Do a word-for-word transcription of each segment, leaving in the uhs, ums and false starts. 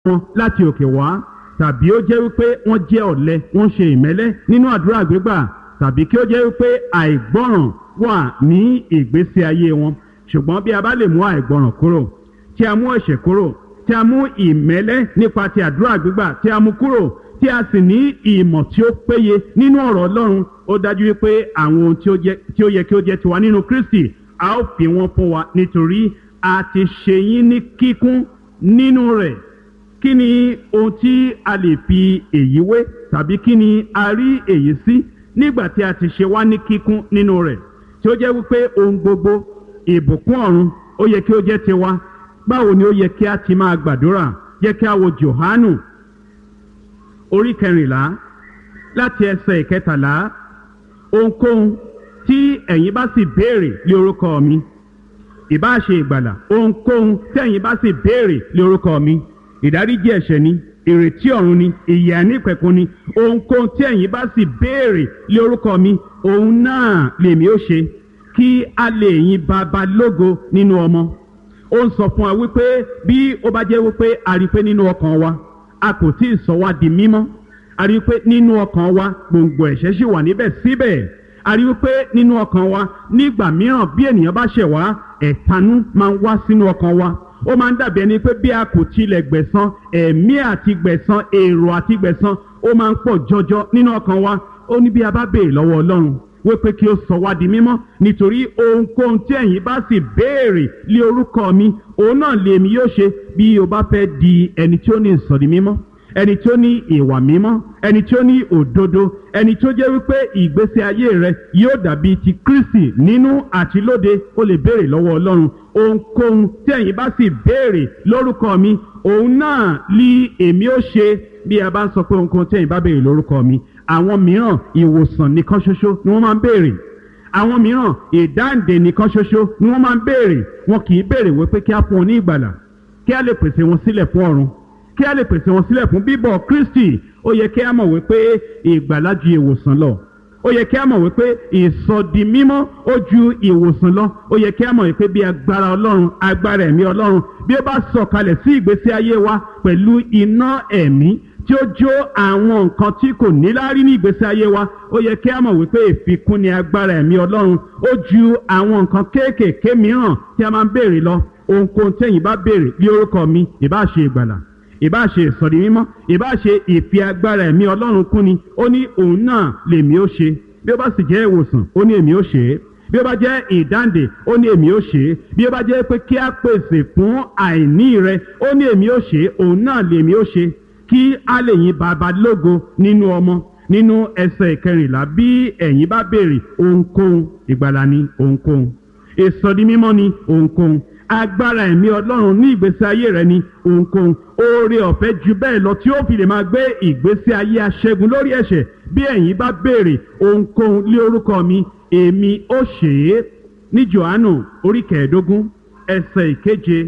wọn láti òkè wá, tàbí ó jẹ́ wípé wọ́n jẹ́ ọ̀lẹ, wọ́n ṣe ìmẹ́lẹ́ nínú àdúrà gbígbà, tàbí kí ó jẹ́ wípé àìgbọ́ràn wà ní ìgbésí ayé wọn. Ṣùgbọ́n bí a bá lè mú àìgbọ́ràn kúrò, tí a mú ẹ̀ṣẹ̀ kúrò, tí a mú ìmẹ́lẹ́ nípa ti àdúrà gbígbà tí a mú kúrò, tí a sì ní ìmọ̀ tí ó péye nínú ọ̀rọ̀ Ọlọ́run, ó dájú wípé àwọn ohun tí ó jẹ́ tí ó yẹ kí ó jẹ́ tiwa nínú Kristi a ó fi wọ́n fún wa, nítorí a ti ṣe yín ní kíkún nínú rẹ̀. Kí ni ohun tí a lè fi èyí wé, tàbí kí ni a rí èyí sí nígbà tí a ti ṣe wá ní kíkún nínú rẹ̀, tí ó jẹ́ wípé ohun gbogbo ìbùkún ọ̀run ó yẹ kí ó jẹ́ tiwa? Báwo ni ó yẹ kí a ti máa gbàdúrà? Jẹ́ kí a wo Jòhánù orí kẹrìnlá láti ẹsẹ̀ ìkẹtàlá. Ohunkóhun tí ẹ̀yin bá sì béèrè lé orúkọ mi, ìbá ṣe ìgbàlà, ohunkóhun tí ẹ̀yin bá sì béèrè lé orúkọ mi, ìdáríjì ẹ̀ṣẹ̀ ni, ìrètí ọ̀run ni, ìyè àìnípẹ̀kun ni, ohunkóhun tí ẹ̀yin bá sì béèrè lé orúkọ mi, òun náà lèmi ó ṣe, kí a lè yin Baba lógo nínú ọmọ. Ó ń sọ fún wa wípé bí ó bá jẹ́ wípé a rí pé nínú ọkàn wa a kò tí ì sọ wá di mímọ́, a rí pé nínú ọkàn wa gbòǹgbò ẹ̀ṣẹ̀ sì wà níbẹ̀ síbẹ̀, a rí pé nínú ọkàn wa nígbà mìíràn bí ènìyàn bá ṣẹ̀ wá, ẹ̀tanú máa ń wá sínú ọkàn wa. Ó máa ń dàbí ẹni pé bí a kò tilẹ̀ gbẹ̀san, ẹ̀mí àti gbẹ̀san, èrò àti gbẹ̀san ó máa ń pọ̀ jọjọ nínú ọkàn wa. Ó ní bí a bá béèrè lọ́wọ́ Ọlọ́run wípé kí ó sọ wá di mímọ́, nítorí ohunkóhun tí ẹ̀yin bá sì béèrè lé orúkọ mi, òun náà lèmi yóò ṣe. Bí o bá fẹ́ di ẹni tí ó ní ìsọdi mímọ́, ẹni tí ó ní ìwà mímọ́, ẹni tí ó ní òdodo, ẹni tí ó jẹ́ wípé ìgbésí ayé rẹ yóò dàbí ti Kristi nínú àti lóde, ó lè béèrè lọ́wọ́ Ọlọ́run. Ohunkóhun tí ẹ̀yin bá sì béèrè lórúkọ mi, òun náà lí èmi ó ṣe. Bí a bá ń sọ pé ohunkóhun tí ẹ̀yin bá béèrè lórúkọ mi, àwọn mìíràn ìwòsàn nìkan ṣoṣo ni wọ́n máa ń béèrè, àwọn mìíràn ìdáǹdè nìkan ṣoṣo ni wọ́n máa ń béèrè. Wọn kì í béèrè wípé kí a fún wọn ní ìgbàlà, kí a lè pèsè wọn sílẹ̀ fún ọ̀run, kí a lè pèsè wọn sílẹ̀ fún bíbọ̀ Kristi. Ó yẹ kí a mọ̀ wípé ìgbàlà ju ìwòsàn lọ, ó yẹ kí a mọ̀ wípé ìsọdi mímọ́ ó ju ìwòsàn lọ, ó yẹ kí a mọ̀ wípé bí agbára Ọlọ́run, agbára ẹ̀mí Ọlọ́run bí ó bá sọ̀kalẹ̀ sí ìgbésí ayé wa pẹ̀lú iná ẹ̀mí tí ó jó àwọn nǹkan tí kò níláárí ní ìgbésí ayé wa, ó yẹ kí a mọ̀ wípé ìfikún ni agbára ẹ̀mí Ọlọ́run, ó ju àwọn nǹkan kéékèèké mìíràn tí a máa ń béèrè lọ. Ohunkóhun tẹ́yin bá béèrè bí orúkọ mi, ìbá ṣe ìgbàlà, ìbá ṣe ìsọdi mímọ́, ìbá ṣe ìfi agbára ẹ̀mí Ọlọ́run kún ni, ó ní òun náà lèmi ó ṣe. Bí ó bá sì jẹ́ ìwòsàn, ó ní èmi ó ṣe é. Bí ó bá jẹ́ ìdáǹdè, ó ní èmi ó ṣe é. Bí ó bá jẹ́ pé kí a pèsè fún àìní rẹ, ó ní èmi ó ṣe é. Òun náà lèmi ó ṣe, kí a lè yin Baba lógo nínú ọmọ. Nínú ẹsẹ̀ ìkẹrìnlá, bí ẹ̀yin bá béèrè ohunkóhun, ìgbàlà ni ohunkóhun, ìsọdi mímọ́ ni ohunkóhun, agbára ẹ̀mí Ọlọ́run ní ìgbésí ayé rẹ ní ohunkóhun, oore ọ̀fẹ́ ju bẹ́ẹ̀ lọ tí ó fi lè máa gbé ìgbésí ayé aṣẹ́gun lórí ẹ̀ṣẹ̀. Bí ẹ̀yin bá béèrè ohunkóhun lé orúkọ mi, èmi ó ṣe é. Ní Jòhánù orí kẹẹ̀ẹ́dógún ẹsẹ̀ ìkeje,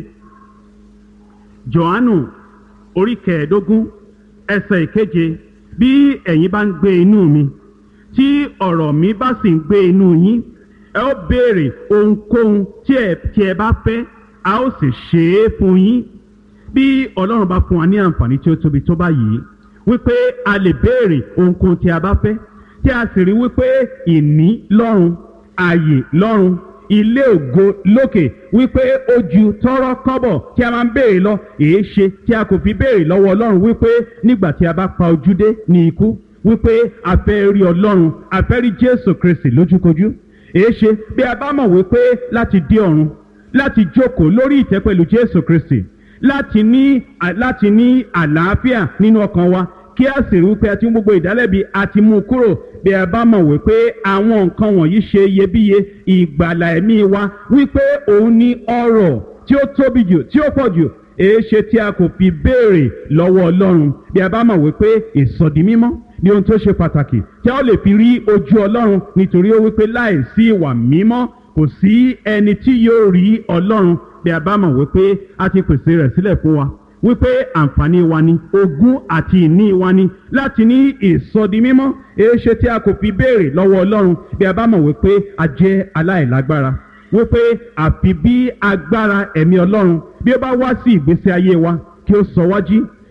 Jòhánù orí kẹẹ̀ẹ́dógún ẹsẹ̀ ìkeje, bí ẹ̀yin bá ń gbé inú mi, tí ọ̀rọ̀ mi bá sì ń gbé inú yín, ẹ ó béèrè ohunkóhun tí ẹ tí ẹ bá fẹ́, a ó sì ṣe é fún yín. Bí Ọlọ́run bá fún wa ní àǹfààní tí ó tóbi tó báyìí wípé a lè béèrè ohunkóhun tí a bá fẹ́, tí a sì rí wípé ìní lọ́run, ààyè lọ́run, ilé ògo lókè wípé ó ju tọ́rọ́ kọ́bọ̀ tí a máa ń béèrè lọ, èé ṣe tí a kò fi béèrè lọ́wọ́ Ọlọ́run wípé nígbà tí a bá pa ojú dé ní ikú, wípé a fẹ́ rí Ọlọ́run, a fẹ́ rí Jésù Kristi lójúkojú. Èé ṣe bí a bá mọ̀ wípé láti dé ọ̀run, láti jókòó lórí ìtẹ́ pẹ̀lú Jésù Kristi, láti ní láti ní àlàáfíà nínú ọkàn wa, kí a sì rí wípé a ti mú gbogbo ìdálẹ́bi àti mú kúrò. Bí a bá mọ̀ wípé àwọn nǹkan wọ̀nyí ṣe iyebíye, ìgbàlà ẹ̀mí wa, wípé òun ní ọrọ̀ tí ó tóbi jù, tí ó pọ̀ jù, èé ṣe tí a kò fi béèrè lọ́wọ́ Ọlọ́run. Bí a bá mọ̀ wípé ìsọdi mímọ́ ní ohun tó ṣe pàtàkì tí a ó lè fi rí ojú Ọlọ́run, nítorí ó wípé láìsí ìwà mímọ́ kò sí ẹni tí yóò rí Ọlọ́run. Bí a bá mọ̀ wípé a ti pèsè rẹ̀ sílẹ̀ fún wa, wípé àǹfààní wa ni, ogún àti ìní wa ni láti ní ìsọdi mímọ́, èé ṣe tí a kò fi béèrè lọ́wọ́ Ọlọ́run. Bí a bá mọ̀ wípé a jẹ́ aláìlágbára, wípé àfi bí agbára ẹ̀mí Ọlọ́run bí ó bá wá sí ìgbésí ayé wa kí ó sọ wá jí,